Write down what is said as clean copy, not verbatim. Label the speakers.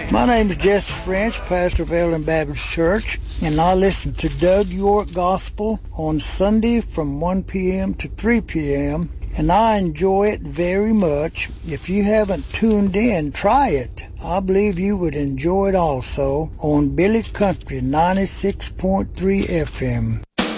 Speaker 1: My name is Jesse French, pastor of Ellen Baptist Church, and I listen to Doug York Gospel on Sunday from 1 p.m. to 3 p.m., and I enjoy it very much. If you haven't tuned in, try it. I believe you would enjoy it also on Billy Country 96.3 FM.